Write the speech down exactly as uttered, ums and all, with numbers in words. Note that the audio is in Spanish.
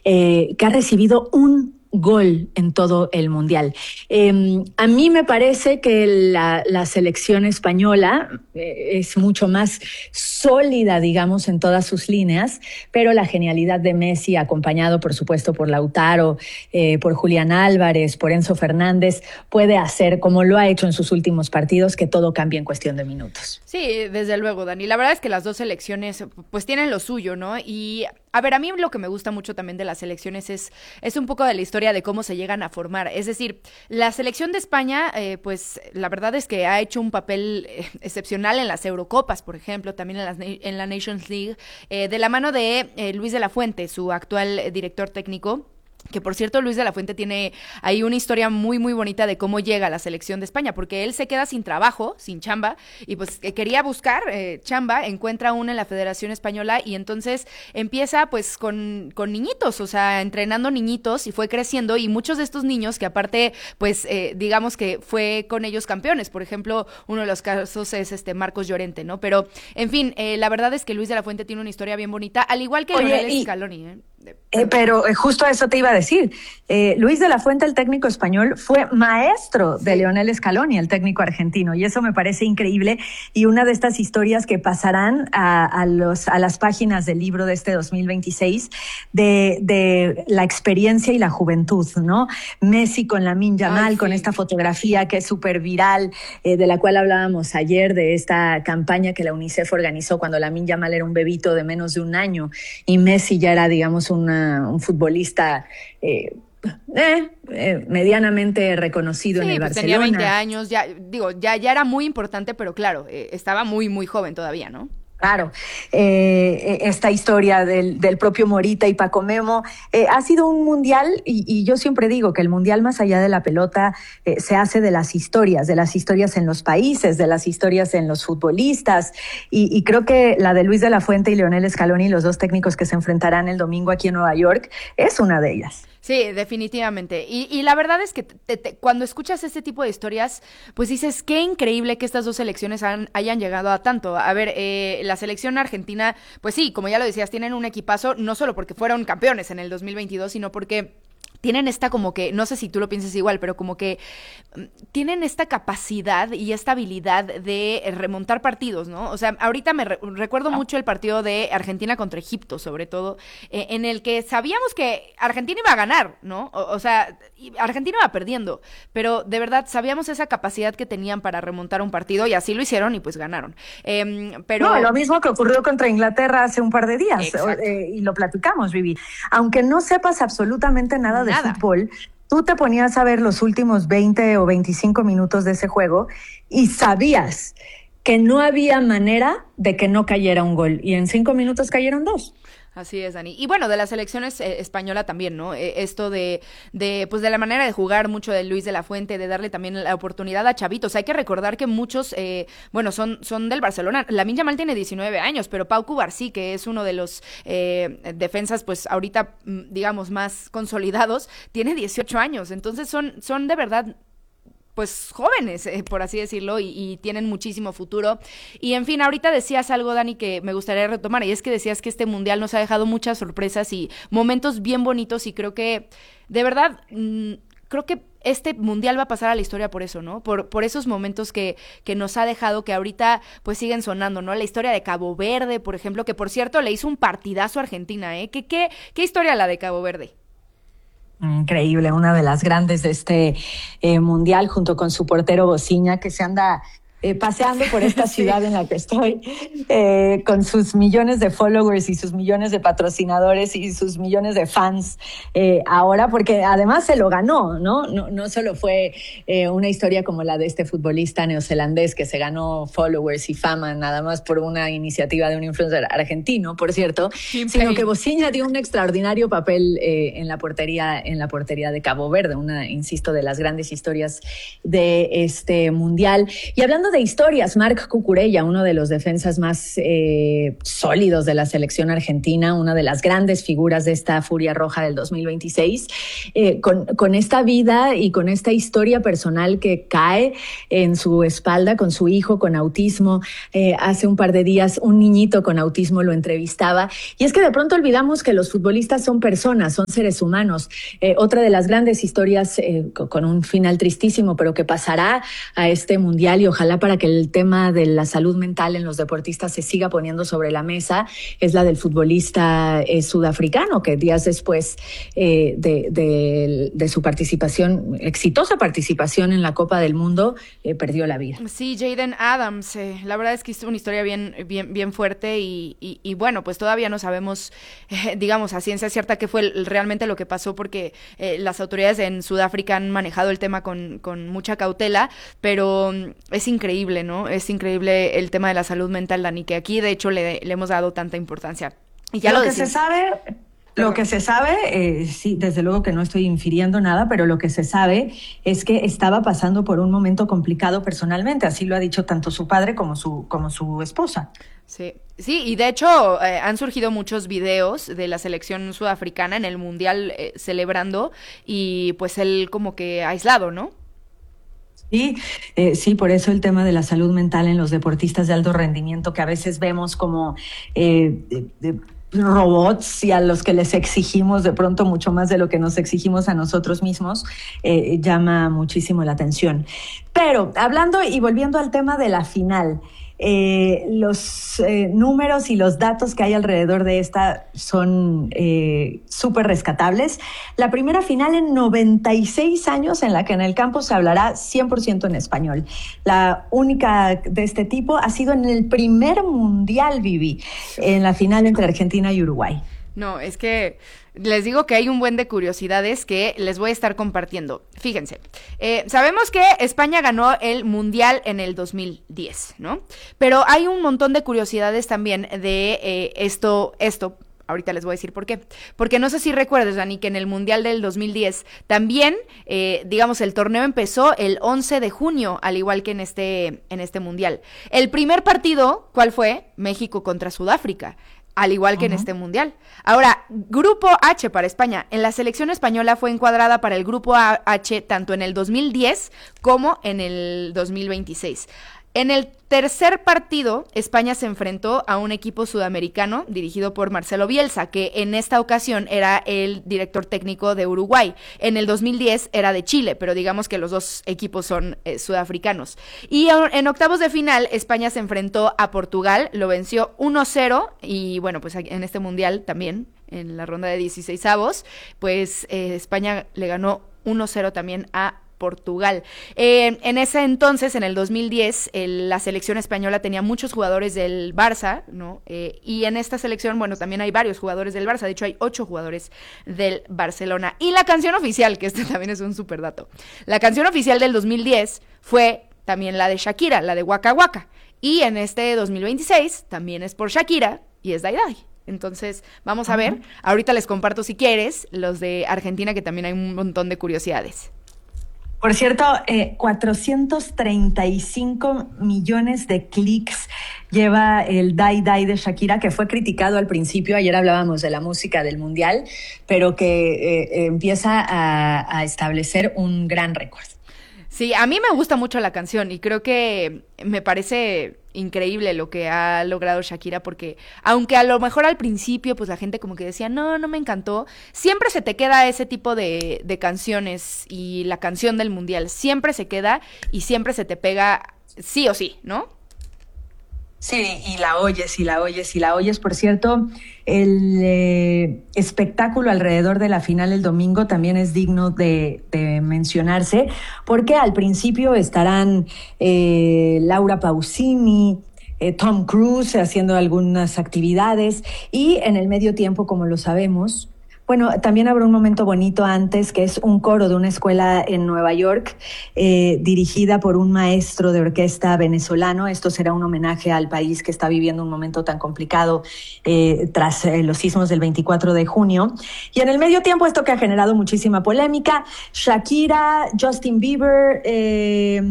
eh, que ha recibido un gol en todo el Mundial. Eh, a mí me parece que la, la selección española eh, es mucho más sólida, digamos, en todas sus líneas, pero la genialidad de Messi, acompañado, por supuesto, por Lautaro, eh, por Julián Álvarez, por Enzo Fernández, puede hacer, como lo ha hecho en sus últimos partidos, que todo cambie en cuestión de minutos. Sí, desde luego, Dani. La verdad es que las dos selecciones, pues, tienen lo suyo, ¿no? Y, a ver, a mí lo que me gusta mucho también de las selecciones es, es un poco de la historia de cómo se llegan a formar. Es decir, la selección de España, eh, pues la verdad es que ha hecho un papel eh, excepcional en las Eurocopas, por ejemplo, también en, las, en la Nations League, eh, de la mano de eh, Luis de la Fuente, su actual eh, director técnico. Que por cierto, Luis de la Fuente tiene ahí una historia muy muy bonita de cómo llega a la selección de España, porque él se queda sin trabajo, sin chamba, y pues quería buscar eh, chamba, encuentra una en la Federación Española y entonces empieza pues con, con niñitos, o sea, entrenando niñitos y fue creciendo, y muchos de estos niños que aparte pues eh, digamos que fue con ellos campeones. Por ejemplo, uno de los casos es este Marcos Llorente, ¿no? Pero en fin, eh, la verdad es que Luis de la Fuente tiene una historia bien bonita, al igual que Lionel Scaloni, ¿eh? Eh, pero eh, justo eso te iba a decir. Eh, Luis de la Fuente, el técnico español, fue maestro de Lionel Scaloni, el técnico argentino, y eso me parece increíble, y una de estas historias que pasarán a, a, los, a las páginas del libro de este dos mil veintiséis de, de la experiencia y la juventud, ¿no? Messi con Lamine Yamal, Ay, sí. con esta fotografía que es súper viral, eh, de la cual hablábamos ayer, de esta campaña que la UNICEF organizó cuando Lamine Yamal era un bebito de menos de un año y Messi ya era, digamos, una, un futbolista eh, eh, eh, medianamente reconocido sí, en el pues Barcelona. Tenía veinte años, ya, digo, ya, ya era muy importante, pero claro, eh, estaba muy, muy joven todavía, ¿no? Claro, eh, esta historia del, del propio Morita y Paco Memo eh, ha sido un mundial, y, y yo siempre digo que el mundial, más allá de la pelota, eh, se hace de las historias, de las historias en los países, de las historias en los futbolistas, y, y creo que la de Luis de la Fuente y Lionel Scaloni, los dos técnicos que se enfrentarán el domingo aquí en Nueva York, es una de ellas. Sí, definitivamente. Y, y la verdad es que te, te, cuando escuchas este tipo de historias, pues dices, qué increíble que estas dos selecciones han, hayan llegado a tanto. A ver, eh, la selección argentina, pues sí, como ya lo decías, tienen un equipazo, no solo porque fueron campeones en el dos mil veintidós, sino porque tienen esta como que, no sé si tú lo piensas igual, pero como que tienen esta capacidad y esta habilidad de remontar partidos, ¿no? O sea, ahorita me re- recuerdo mucho el partido de Argentina contra Egipto, sobre todo, eh, en el que sabíamos que Argentina iba a ganar, ¿no? O, o sea, Argentina iba perdiendo, pero de verdad sabíamos esa capacidad que tenían para remontar un partido y así lo hicieron y pues ganaron. Eh, pero... No, lo mismo que ocurrió contra Inglaterra hace un par de días, eh, y lo platicamos, Vivi. Aunque no sepas absolutamente nada de Nada. fútbol, tú te ponías a ver los últimos veinte o veinticinco minutos de ese juego y sabías que no había manera de que no cayera un gol. Y en cinco minutos cayeron dos. Así es, Dani. Y bueno, de las selecciones eh, española también, ¿no? Eh, esto de, de, pues de la manera de jugar mucho de Luis de la Fuente, de darle también la oportunidad a chavitos. Hay que recordar que muchos, eh, bueno, son, son del Barcelona. Lamine Yamal tiene diecinueve años, pero Pau Cubarsí, que es uno de los eh, defensas, pues ahorita, digamos, más consolidados, tiene dieciocho años. Entonces son, son de verdad... pues jóvenes, eh, por así decirlo, y, y tienen muchísimo futuro. Y en fin, ahorita decías algo, Dani, que me gustaría retomar, y es que decías que este mundial nos ha dejado muchas sorpresas y momentos bien bonitos, y creo que, de verdad, mmm, creo que este mundial va a pasar a la historia por eso, ¿no? Por, por esos momentos que, que nos ha dejado, que ahorita pues siguen sonando, ¿no? La historia de Cabo Verde, por ejemplo, que por cierto le hizo un partidazo a Argentina, ¿eh? ¿Qué, qué, qué historia la de Cabo Verde? Increíble, una de las grandes de este eh, mundial, junto con su portero Bociña, que se anda eh, paseando por esta sí. ciudad en la que estoy, eh, con sus millones de followers y sus millones de patrocinadores y sus millones de fans eh, ahora, porque además se lo ganó, ¿no? No, no solo fue eh, una historia como la de este futbolista neozelandés que se ganó followers y fama nada más por una iniciativa de un influencer argentino, por cierto, Simple. sino que Bociña dio un extraordinario papel eh, en la portería, en la portería de Cabo Verde, una, insisto, de las grandes historias de este mundial. Y hablando hablando de historias, Marc Cucurella, uno de los defensas más eh, sólidos de la selección argentina, una de las grandes figuras de esta Furia Roja del dos mil veintiséis, eh, con, con esta vida y con esta historia personal que cae en su espalda con su hijo con autismo. Eh, hace un par de días un niñito con autismo lo entrevistaba, y es que de pronto olvidamos que los futbolistas son personas, son seres humanos. Eh, otra de las grandes historias eh, con un final tristísimo, pero que pasará a este mundial, y ojalá para que el tema de la salud mental en los deportistas se siga poniendo sobre la mesa, es la del futbolista eh, sudafricano, que días después eh, de, de, de su participación, exitosa participación en la Copa del Mundo, eh, perdió la vida. Sí, Jaden Adams, eh, la verdad es que es una historia bien, bien, bien fuerte y, y, y bueno, pues todavía no sabemos, eh, digamos, a ciencia cierta qué fue el, realmente lo que pasó, porque eh, las autoridades en Sudáfrica han manejado el tema con, con mucha cautela, pero es increíble, ¿no? Es increíble el tema de la salud mental, Dani, que aquí de hecho le, le hemos dado tanta importancia. Y ya lo, lo que se sabe, lo que se sabe, eh, sí, desde luego que no estoy infiriendo nada, pero lo que se sabe es que estaba pasando por un momento complicado personalmente, así lo ha dicho tanto su padre como su, como su esposa. Sí, sí, y de hecho eh, han surgido muchos videos de la selección sudafricana en el Mundial eh, celebrando, y pues él como que aislado, ¿no? Sí, eh, sí, por eso el tema de la salud mental en los deportistas de alto rendimiento, que a veces vemos como eh, de, de robots y a los que les exigimos de pronto mucho más de lo que nos exigimos a nosotros mismos, eh, llama muchísimo la atención. Pero hablando y volviendo al tema de la final, Eh, los eh, números y los datos que hay alrededor de esta son eh, súper rescatables. La primera final en noventa y seis años en la que en el campo se hablará cien por ciento en español. La única de este tipo ha sido en el primer mundial, Vivi, en la final entre Argentina y Uruguay. No, es que les digo que hay un buen de curiosidades que les voy a estar compartiendo. Fíjense, eh, sabemos que España ganó el Mundial en el dos mil diez, ¿no? Pero hay un montón de curiosidades también de eh, esto, esto. Ahorita les voy a decir por qué. Porque no sé si recuerdas, Dani, que en el Mundial del dos mil diez también, eh, digamos, el torneo empezó el once de junio, al igual que en este, en este Mundial. El primer partido, ¿cuál fue? México contra Sudáfrica, al igual que uh-huh. en este Mundial. Ahora, Grupo H para España. En la selección española fue encuadrada para el Grupo H tanto en el dos mil diez como en el dos mil veintiséis. En el tercer partido, España se enfrentó a un equipo sudamericano dirigido por Marcelo Bielsa, que en esta ocasión era el director técnico de Uruguay. En el dos mil diez era de Chile, pero digamos que los dos equipos son eh, sudafricanos. Y en octavos de final, España se enfrentó a Portugal, lo venció uno cero, y bueno, pues en este mundial también, en la ronda de dieciseisavos, pues eh, España le ganó uno cero también a Portugal. Eh, en ese entonces, en el dos mil diez, el, la selección española tenía muchos jugadores del Barça, ¿no? Eh, y en esta selección, bueno, también hay varios jugadores del Barça, de hecho hay ocho jugadores del Barcelona. Y la canción oficial, que este también es un súper dato, la canción oficial del dos mil diez fue también la de Shakira, la de Waka Waka. Y en este dos mil veintiséis también es por Shakira y es Dai Dai. Entonces, vamos a ver, uh-huh. ahorita les comparto si quieres los de Argentina, que también hay un montón de curiosidades. Por cierto, eh, cuatrocientos treinta y cinco millones de clics lleva el Dai Dai de Shakira, que fue criticado al principio. Ayer hablábamos de la música del Mundial, pero que eh, empieza a, a establecer un gran récord. Sí, a mí me gusta mucho la canción y creo que me parece increíble lo que ha logrado Shakira, porque aunque a lo mejor al principio pues la gente como que decía no, no me encantó, siempre se te queda ese tipo de, de canciones, y la canción del Mundial siempre se queda y siempre se te pega sí o sí, ¿no? Sí, y la oyes, y la oyes, y la oyes. Por cierto, el eh, espectáculo alrededor de la final el domingo también es digno de, de mencionarse, porque al principio estarán eh, Laura Pausini, eh, Tom Cruise haciendo algunas actividades, y en el medio tiempo, como lo sabemos, bueno, también habrá un momento bonito antes, que es un coro de una escuela en Nueva York, eh, dirigida por un maestro de orquesta venezolano. Esto será un homenaje al país que está viviendo un momento tan complicado eh, tras eh, los sismos del veinticuatro de junio. Y en el medio tiempo, esto que ha generado muchísima polémica, Shakira, Justin Bieber, eh,